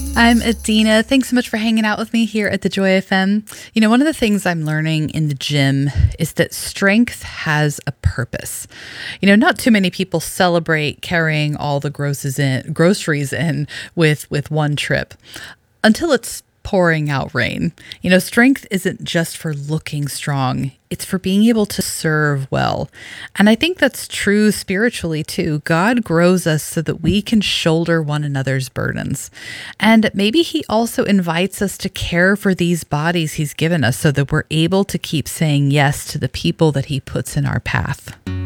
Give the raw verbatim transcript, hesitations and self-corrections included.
I'm Adina. Thanks so much for hanging out with me here at the Joy F M. You know, one of the things I'm learning in the gym is that strength has a purpose. You know, not too many people celebrate carrying all the grosses in, groceries in with with one trip until it's pouring out rain. You know, strength isn't just for looking strong, it's for being able to serve well. And I think that's true spiritually too. God grows us so that we can shoulder one another's burdens. And maybe He also invites us to care for these bodies He's given us so that we're able to keep saying yes to the people that He puts in our path.